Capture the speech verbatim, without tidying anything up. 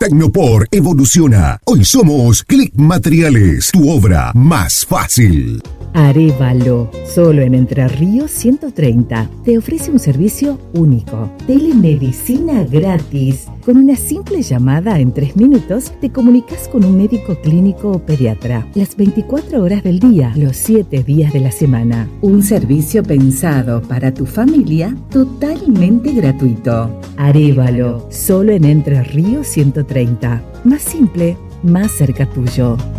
Tecnopor evoluciona. Hoy somos Click Materiales, tu obra más fácil. Arévalo, solo en Entre Ríos ciento treinta, te ofrece un servicio único. Telemedicina gratis. Con una simple llamada en tres minutos te comunicas con un médico clínico o pediatra. Las veinticuatro horas del día, los siete días de la semana. Un servicio pensado para tu familia totalmente gratuito. Arévalo, solo en Entre Ríos ciento treinta. Más simple, más cerca tuyo.